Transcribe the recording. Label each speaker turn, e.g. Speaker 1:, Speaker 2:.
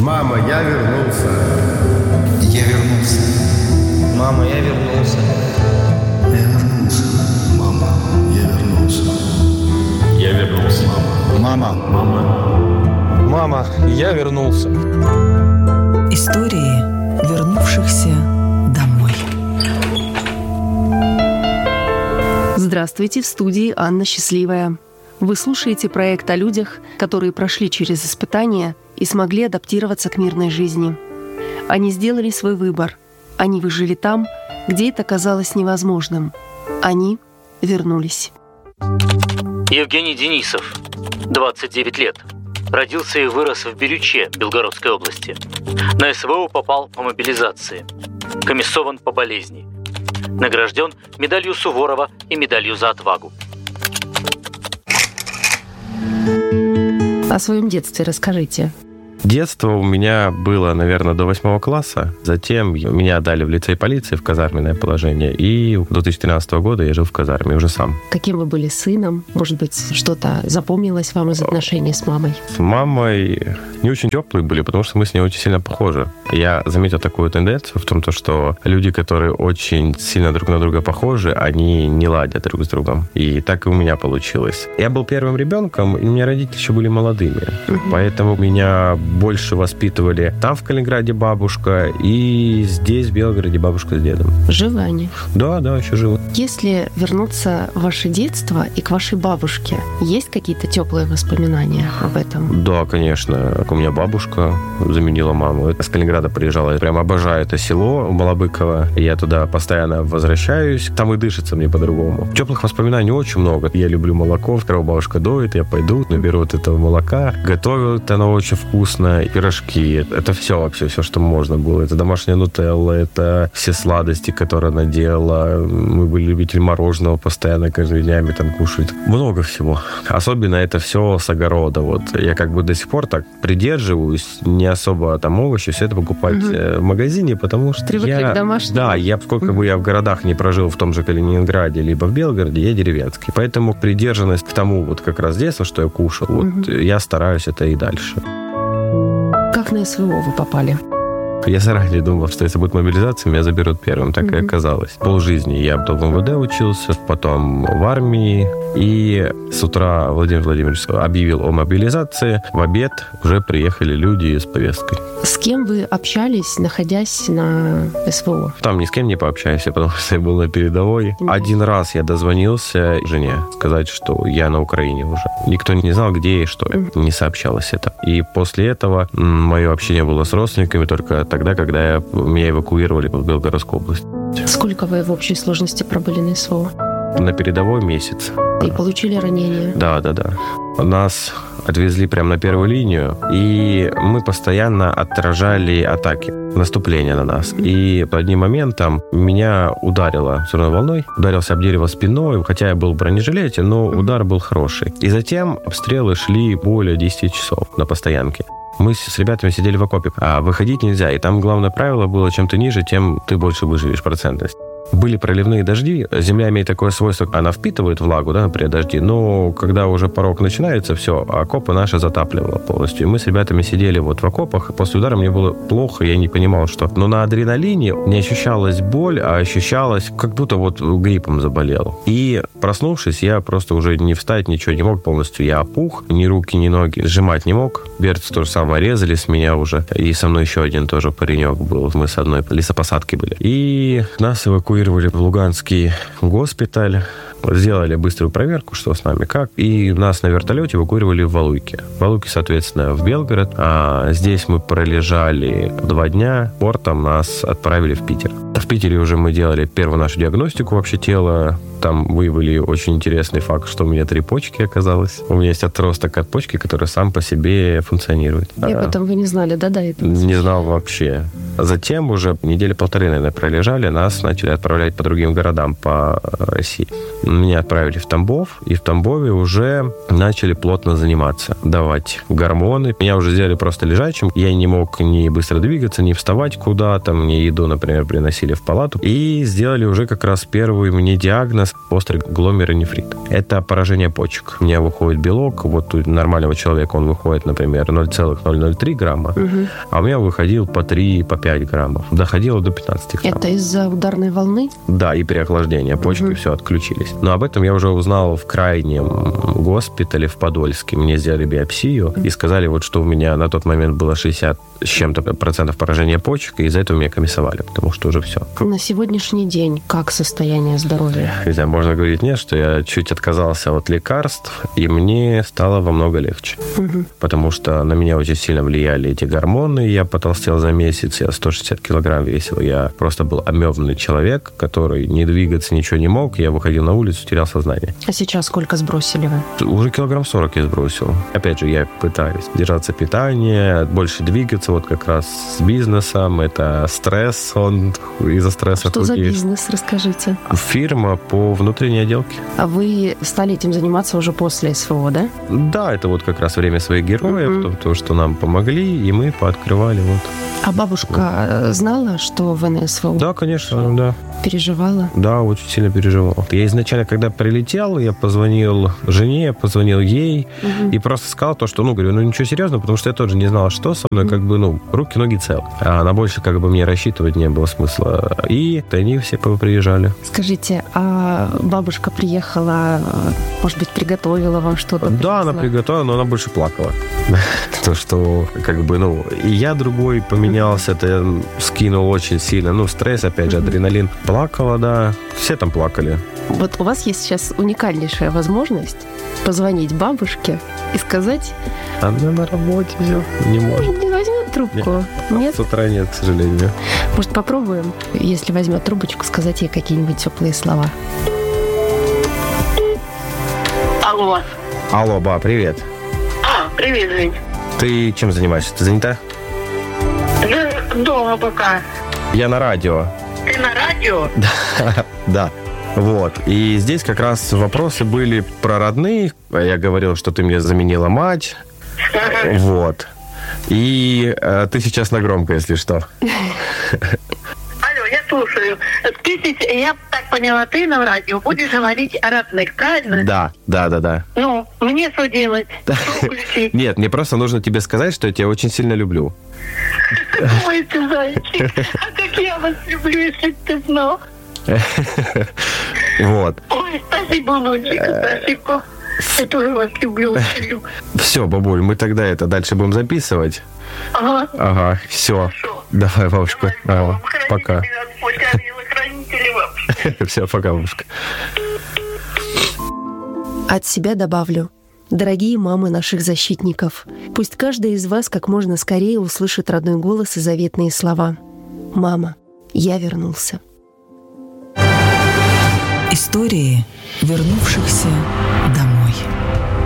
Speaker 1: Мама, я вернулся.
Speaker 2: Я вернулся.
Speaker 3: Мама, я вернулся.
Speaker 2: Я вернулся. Мама, я вернулся.
Speaker 4: Я вернулся.
Speaker 2: Мама.
Speaker 3: Мама, я вернулся.
Speaker 5: Истории вернувшихся домой.
Speaker 6: Здравствуйте, в студии Анна Счастливая. Вы слушаете проект о людях, которые прошли через испытания и смогли адаптироваться к мирной жизни. Они сделали свой выбор. Они выжили там, где это казалось невозможным. Они вернулись.
Speaker 7: Евгений Денисов, 29 лет. Родился и вырос в Бирюче, Белгородской области. На СВО попал по мобилизации. Комиссован по болезни. Награжден медалью Суворова и медалью за отвагу.
Speaker 6: О своем детстве расскажите.
Speaker 4: Детство у меня было, наверное, до 8 класса. Затем меня отдали в лицей полиции в казарменное положение. И до 2013 года я жил в казарме уже сам.
Speaker 6: Каким вы были сыном? Может быть, что-то запомнилось вам из отношений с мамой?
Speaker 4: С мамой не очень теплые были, потому что мы с ней очень сильно похожи. Я заметил такую тенденцию в том, что люди, которые очень сильно друг на друга похожи, они не ладят друг с другом. И так и у меня получилось. Я был первым ребенком, и у меня родители еще были молодыми. Поэтому меня больше воспитывали там, в Калининграде, бабушка, и здесь, в Белгороде, бабушка с дедом.
Speaker 6: Живы они?
Speaker 4: Да, еще живы.
Speaker 6: Если вернуться в ваше детство и к вашей бабушке, есть какие-то теплые воспоминания об этом?
Speaker 4: Да, конечно. У меня бабушка заменила маму. С Калининграда приезжала. Я прям обожаю это село Малобыково. Я туда постоянно возвращаюсь. Там и дышится мне по-другому. Теплых воспоминаний очень много. Я люблю молоко. Когда бабушка доит, я пойду, наберу вот этого молока. Готовит оно очень вкусно. Пирожки. Это все вообще, все, что можно было. Это домашняя нутелла, это все сладости, которые она делала. Мы были любители мороженого постоянно, каждыми днями там кушать. Много всего. Особенно это все с огорода. Вот. Я как бы до сих пор так придерживаюсь, не особо там овощи, все это покупать в магазине, потому что
Speaker 6: привыкли к домашнему.
Speaker 4: Да, сколько бы я в городах не прожил, в том же Калининграде, либо в Белгороде, я деревенский. Поэтому придержанность к тому вот как раз детства, что я кушал, вот я стараюсь это и дальше.
Speaker 6: Как на СВО вы попали?
Speaker 4: Я заранее думал, что если будет мобилизация, меня заберут первым. Так и оказалось. Полжизни я в МВД учился, потом в армии. И с утра Владимир Владимирович объявил о мобилизации. В обед уже приехали люди с повесткой.
Speaker 6: С кем вы общались, находясь на СВО?
Speaker 4: Там ни с кем не пообщаешься, потому что я был на передовой. Один раз я дозвонился жене сказать, что я на Украине уже. Никто не знал, где и что. Не сообщалось это. И после этого мое общение было с родственниками только тогда, когда меня эвакуировали в Белгородскую область.
Speaker 6: Сколько вы в общей сложности пробыли на СВО?
Speaker 4: На передовой месяц.
Speaker 6: И получили ранения?
Speaker 4: Да. Нас отвезли прямо на первую линию, и мы постоянно отражали атаки, наступления на нас. И одним моментом меня ударило взрывной волной, ударился об дерево спиной, хотя я был в бронежилете, но удар был хороший. И затем обстрелы шли более 10 часов на постоянке. Мы с ребятами сидели в окопе, а выходить нельзя. И там главное правило было, чем ты ниже, тем ты больше выживешь процентность. Были проливные дожди. Земля имеет такое свойство, она впитывает влагу, да, например, дожди. Но когда уже порог начинается, все, окопы наши затапливало полностью. И мы с ребятами сидели вот в окопах. После удара мне было плохо, я не понимал, что. Но на адреналине не ощущалась боль, а ощущалось, как будто вот гриппом заболел. И проснувшись, я просто уже не встать, ничего не мог полностью. Я опух, ни руки, ни ноги сжимать не мог. Берцы то же самое резали с меня уже. И со мной еще один тоже паренек был. Мы с одной лесопосадки были. И нас эвакуировали в Луганский госпиталь. Сделали быструю проверку, что с нами, как. И нас на вертолете эвакуировали в Валуйки. Валуйки, соответственно, в Белгород. А здесь мы пролежали 2 дня. Портом нас отправили в Питер. В Питере уже мы делали первую нашу диагностику вообще тела. Там выявили очень интересный факт, что у меня 3 почки оказалось. У меня есть отросток от почки, который сам по себе функционирует.
Speaker 6: И потом вы не знали, да, до этого?
Speaker 4: Не знал вообще. Затем уже 1-1.5 недели, наверное, пролежали. Нас начали отправлять по другим городам по России. меня отправили в Тамбов, и в Тамбове уже начали плотно заниматься, давать гормоны. Меня уже сделали просто лежачим. Я не мог ни быстро двигаться, ни вставать куда-то. Мне еду, например, приносили в палату. И сделали уже как раз первый мне диагноз – острый гломерулонефрит. Это поражение почек. У меня выходит белок. Вот у нормального человека он выходит, например, 0,003 грамма, а у меня выходил по 3, по 5 граммов. Доходило до 15 граммов.
Speaker 6: Это из-за ударной волны?
Speaker 4: Да, и переохлаждения. Почки все отключились. Но об этом я уже узнал в крайнем госпитале в Подольске. Мне сделали биопсию и сказали, вот, что у меня на тот момент было 60 с чем-то процентов поражения почек, и из-за этого меня комиссовали, потому что уже все.
Speaker 6: На сегодняшний день как состояние здоровья?
Speaker 4: Не знаю, можно говорить нет, что я чуть отказался от лекарств, и мне стало во много легче. Потому что на меня очень сильно влияли эти гормоны. Я потолстел за месяц, я 160 килограмм весил. Я просто был амебный человек, который не двигаться, ничего не мог. Я выходил на улицу, терял сознание.
Speaker 6: А сейчас сколько сбросили вы?
Speaker 4: Уже килограмм 40 я сбросил. Опять же, я пытаюсь держаться питания, больше двигаться, вот как раз с бизнесом. Это стресс, он из-за стресса.
Speaker 6: Что за бизнес, расскажите?
Speaker 4: Фирма по внутренней отделке.
Speaker 6: А вы стали этим заниматься уже после СВО, да?
Speaker 4: Да, это вот как раз время своих героев, то, что нам помогли, и мы пооткрывали. Вот.
Speaker 6: А бабушка знала, что вы на СВО?
Speaker 4: Да, конечно, да.
Speaker 6: Переживала?
Speaker 4: Да, очень сильно переживал. Я изначально, когда прилетел, я позвонил жене, позвонил ей и просто сказал то, что, говорю, ничего серьезного, потому что я тоже не знал, что со мной, руки, ноги целы. А на больше мне рассчитывать не было смысла. И они все приезжали.
Speaker 6: Скажите, а бабушка приехала, может быть, приготовила вам что-то?
Speaker 4: Да, она приготовила, но она больше плакала. То, что, и я другой поменялся, это скинул очень сильно. Стресс, опять же, адреналин. Плакала, да. Все там плакали.
Speaker 6: Вот у вас есть сейчас уникальнейшая возможность позвонить бабушке и сказать...
Speaker 4: Она на работе, все, не может.
Speaker 6: Не возьмет трубку? Нет?
Speaker 4: С утра нет, к сожалению.
Speaker 6: Может, попробуем, если возьмет трубочку, сказать ей какие-нибудь теплые слова?
Speaker 1: Алло.
Speaker 4: Алло, ба, привет.
Speaker 1: Привет, Жень.
Speaker 4: Ты чем занимаешься? Ты занята?
Speaker 1: Я дома пока.
Speaker 4: Я на радио.
Speaker 1: Ты на радио?
Speaker 4: Да. Вот. И здесь как раз вопросы были про родных. Я говорил, что ты мне заменила мать. Вот. И ты сейчас на громко, если что.
Speaker 1: Алло, я слушаю. Я так поняла, ты на радио будешь говорить о родных, правильно?
Speaker 4: Да.
Speaker 1: Мне что делать?
Speaker 4: Нет, мне просто нужно тебе сказать, что я тебя очень сильно люблю.
Speaker 1: Ой, ты зайчик. А как я вас люблю, если ты знал.
Speaker 4: Вот.
Speaker 1: Ой, спасибо, Лунчик, спасибо. Я тоже вас люблю, очень люблю.
Speaker 4: Все, бабуль, мы тогда это дальше будем записывать.
Speaker 1: Ага.
Speaker 4: Все.
Speaker 1: Хорошо.
Speaker 4: Давай, бабушка.
Speaker 1: Давай,
Speaker 4: Пока.
Speaker 1: Хранители вообще.
Speaker 4: Все, пока, бабушка.
Speaker 6: От себя добавлю. Дорогие мамы наших защитников, пусть каждая из вас как можно скорее услышит родной голос и заветные слова. «Мама, я вернулся».
Speaker 5: Истории вернувшихся домой.